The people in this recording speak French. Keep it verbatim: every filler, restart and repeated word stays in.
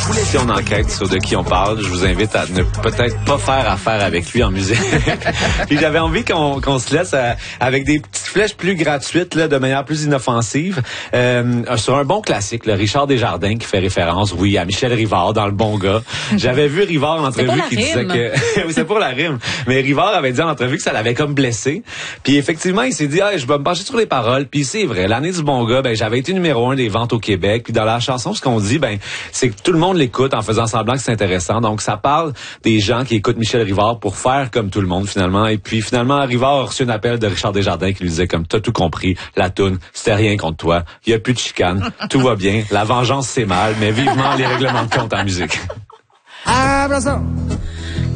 Si on enquête sur de qui on parle, je vous invite à ne peut-être pas faire affaire avec lui en musique. Puis j'avais envie qu'on qu'on se laisse à, avec des petites flèches plus gratuites, là, de manière plus inoffensive, euh, sur un bon classique, le Richard Desjardins qui fait référence, oui, à Michel Rivard dans Le Bon Gars. J'avais vu Rivard en entrevue qui disait que... oui, c'est pour la rime. Mais Rivard avait dit en entrevue que ça l'avait comme blessé. Puis effectivement, il s'est dit, ah, je vais me pencher sur les paroles. Puis c'est vrai, l'année du Bon Gars, ben j'avais été numéro un des ventes au Québec. Puis dans la chanson, ce qu'on dit, ben c'est que tout le monde l'écoute en faisant semblant que c'est intéressant. Donc ça parle des gens qui écoutent Michel Rivard pour faire comme tout le monde finalement. Et puis finalement, Rivard a reçu un appel de Richard Desjardins qui lui disait comme t'as tout compris, la toune, c'était rien contre toi. Il y a plus de chicane, tout va bien. La vengeance c'est mal, mais vivement les règlements de compte en musique. Abrazo.